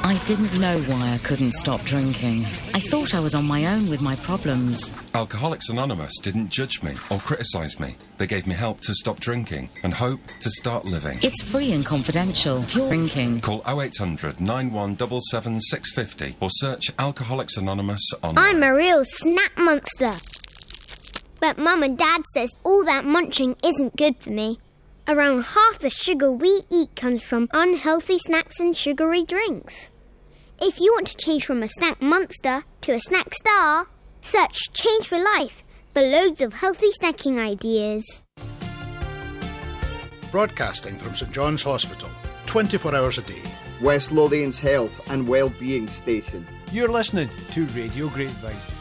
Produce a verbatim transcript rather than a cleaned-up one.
I didn't know why I couldn't stop drinking. I thought I was on my own with my problems. Alcoholics Anonymous didn't judge me or criticise me. They gave me help to stop drinking and hope to start living. It's free and confidential. If you're drinking, call oh eight hundred, nine one seven seven, six five oh or search Alcoholics Anonymous online. I'm a real snack monster. But Mum and Dad says all that munching isn't good for me. Around half the sugar we eat comes from unhealthy snacks and sugary drinks. If you want to change from a snack monster to a snack star, search Change for Life for loads of healthy snacking ideas. Broadcasting from St John's Hospital, twenty-four hours a day. West Lothian's health and wellbeing station. You're listening to Radio Grapevine.